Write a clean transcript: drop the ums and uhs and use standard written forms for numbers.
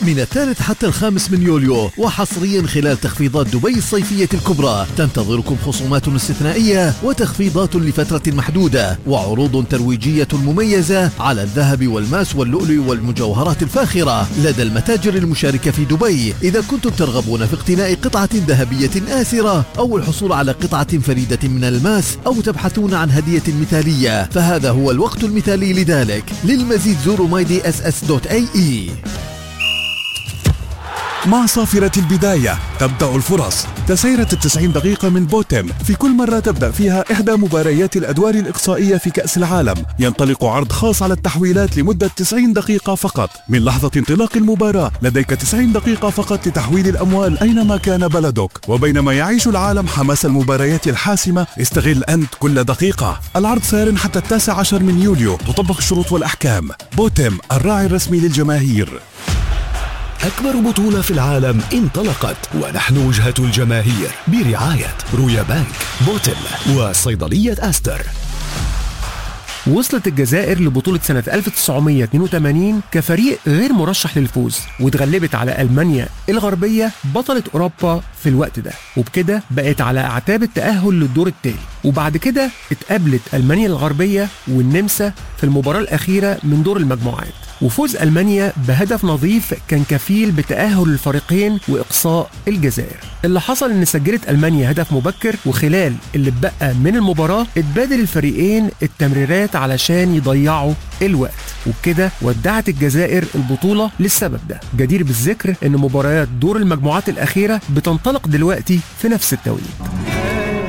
من 3 حتى 5 من يوليو، وحصريا خلال تخفيضات دبي الصيفية الكبرى تنتظركم خصومات استثنائية وتخفيضات لفترة محدودة وعروض ترويجية مميزة على الذهب والماس واللؤلؤ والمجوهرات الفاخرة لدى المتاجر المشاركة في دبي. إذا كنتم ترغبون في اقتناء قطعة ذهبية آسرة أو الحصول على قطعة فريدة من الماس أو تبحثون عن هدية مثالية، فهذا هو الوقت المثالي لذلك. للمزيد زوروا myDSS.ae. مع صافرة البداية تبدأ الفرص. تسيرة 90 دقيقة من بوتم، في كل مرة تبدأ فيها إحدى مباريات الأدوار الإقصائية في كأس العالم. ينطلق عرض خاص على التحويلات لمدة 90 دقيقة فقط. من لحظة انطلاق المباراة لديك 90 دقيقة فقط لتحويل الأموال أينما كان بلدك. وبينما يعيش العالم حماس المباريات الحاسمة، استغل أنت كل دقيقة. العرض سار حتى 19 من يوليو. تطبق الشروط والأحكام. بوتم، الراعي الرسمي للجماهير. أكبر بطولة في العالم انطلقت، ونحن وجهة الجماهير برعاية رويا بانك، بوتم، وصيدلية أستر. وصلت الجزائر لبطولة سنة 1982 كفريق غير مرشح للفوز، واتغلبت على ألمانيا الغربية بطلة أوروبا في الوقت ده، وبكده بقت على أعتاب التأهل للدور التالي. وبعد كده اتقابلت ألمانيا الغربية والنمسا في المباراة الأخيرة من دور المجموعات، وفوز ألمانيا بهدف نظيف كان كفيل بتأهل الفريقين وإقصاء الجزائر. اللي حصل إن سجلت ألمانيا هدف مبكر، وخلال اللي اتبقى من المباراة اتبادل الفريقين التمريرات علشان يضيعوا الوقت، وبكده ودعت الجزائر البطولة. للسبب ده جدير بالذكر إن مباريات دور المجموعات الأخيرة بتنطلق دلوقتي في نفس التوقيت.